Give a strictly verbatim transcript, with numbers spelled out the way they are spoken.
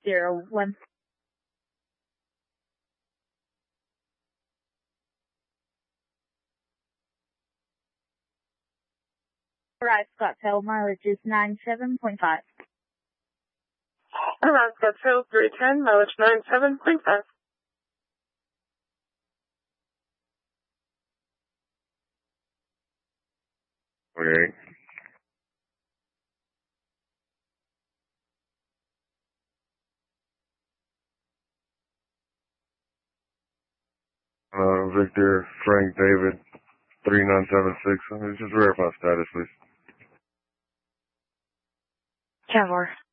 zero one. Arrive Scottsdale, mileage is nine seven point five. Arrive Scottsdale, three ten, mileage nine seven point five. Okay. Uh, Victor, Frank, David, three nine seven six. Let me just verify status, please. Trevor.